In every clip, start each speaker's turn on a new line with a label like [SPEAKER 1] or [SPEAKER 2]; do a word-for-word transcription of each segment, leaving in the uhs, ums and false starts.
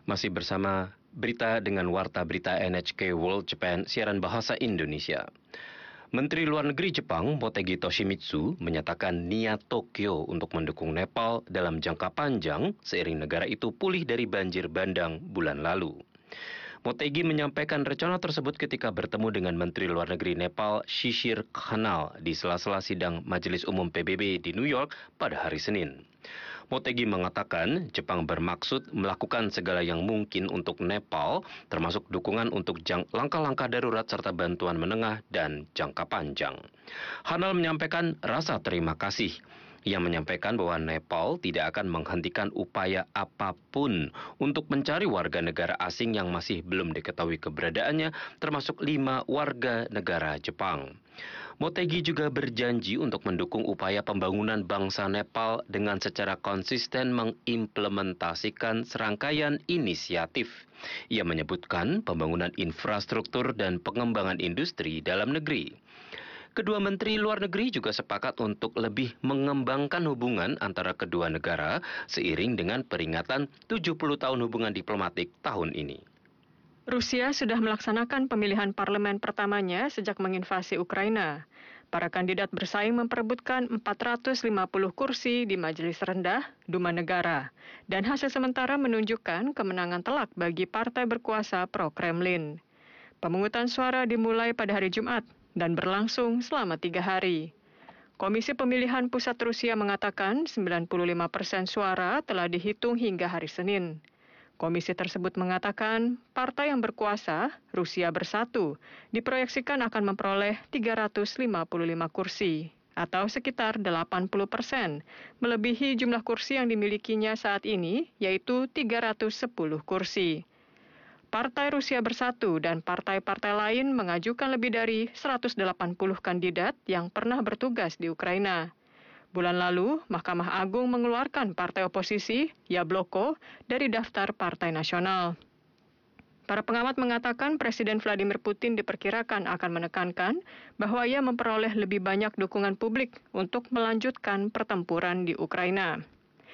[SPEAKER 1] Masih bersama berita dengan Warta Berita N H K World Japan, siaran bahasa Indonesia. Menteri Luar Negeri Jepang, Motegi Toshimitsu, menyatakan niat Tokyo untuk mendukung Nepal dalam jangka panjang seiring negara itu pulih dari banjir bandang bulan lalu. Motegi menyampaikan rencana tersebut ketika bertemu dengan Menteri Luar Negeri Nepal, Shishir Khanal, di sela-sela sidang Majelis Umum P B B di New York pada hari Senin. Motegi mengatakan Jepang bermaksud melakukan segala yang mungkin untuk Nepal, termasuk dukungan untuk jang- langkah-langkah darurat serta bantuan menengah dan jangka panjang. Khanal menyampaikan rasa terima kasih. Ia menyampaikan bahwa Nepal tidak akan menghentikan upaya apapun untuk mencari warga negara asing yang masih belum diketahui keberadaannya, termasuk lima warga negara Jepang. Motegi juga berjanji untuk mendukung upaya pembangunan bangsa Nepal dengan secara konsisten mengimplementasikan serangkaian inisiatif. Ia menyebutkan pembangunan infrastruktur dan pengembangan industri dalam negeri. Kedua menteri luar negeri juga sepakat untuk lebih mengembangkan hubungan antara kedua negara seiring dengan peringatan tujuh puluh tahun hubungan diplomatik tahun ini.
[SPEAKER 2] Rusia sudah melaksanakan pemilihan parlemen pertamanya sejak menginvasi Ukraina. Para kandidat bersaing memperebutkan empat ratus lima puluh kursi di Majelis Rendah, Duma Negara, dan hasil sementara menunjukkan kemenangan telak bagi partai berkuasa pro-Kremlin. Pemungutan suara dimulai pada hari Jumat dan berlangsung selama tiga hari. Komisi Pemilihan Pusat Rusia mengatakan sembilan puluh lima persen suara telah dihitung hingga hari Senin. Komisi tersebut mengatakan partai yang berkuasa, Rusia Bersatu, diproyeksikan akan memperoleh tiga ratus lima puluh lima kursi, atau sekitar delapan puluh persen, melebihi jumlah kursi yang dimilikinya saat ini, yaitu tiga ratus sepuluh kursi. Partai Rusia Bersatu dan partai-partai lain mengajukan lebih dari seratus delapan puluh kandidat yang pernah bertugas di Ukraina. Bulan lalu, Mahkamah Agung mengeluarkan partai oposisi, Yabloko, dari daftar partai nasional. Para pengamat mengatakan Presiden Vladimir Putin diperkirakan akan menekankan bahwa ia memperoleh lebih banyak dukungan publik untuk melanjutkan pertempuran di Ukraina.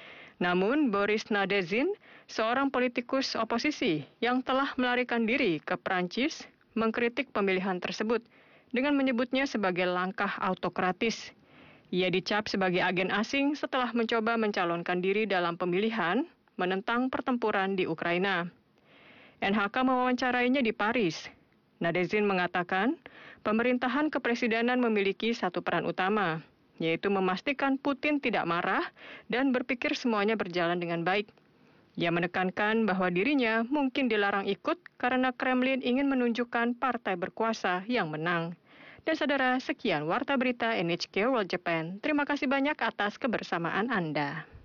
[SPEAKER 2] Namun, Boris Nadezhin, seorang politikus oposisi yang telah melarikan diri ke Prancis, mengkritik pemilihan tersebut dengan menyebutnya sebagai langkah autokratis. Ia dicap sebagai agen asing setelah mencoba mencalonkan diri dalam pemilihan menentang pertempuran di Ukraina. N H K mewawancarainya di Paris. Nadezhin mengatakan pemerintahan kepresidenan memiliki satu peran utama, yaitu memastikan Putin tidak marah dan berpikir semuanya berjalan dengan baik. Ia menekankan bahwa dirinya mungkin dilarang ikut karena Kremlin ingin menunjukkan partai berkuasa yang menang. Dan saudara, sekian Warta Berita N H K World Japan. Terima kasih banyak atas kebersamaan Anda.